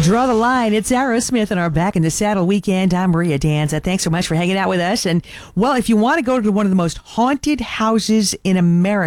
Draw the line. It's Aerosmith and our Back in the Saddle weekend. I'm Maria Danza. Thanks so much for hanging out with us. And, well, if you want to go to one of the most haunted houses in America,